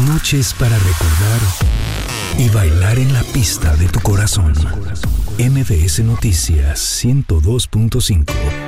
Noches para recordar y bailar en la pista de tu corazón. MBS Noticias 102.5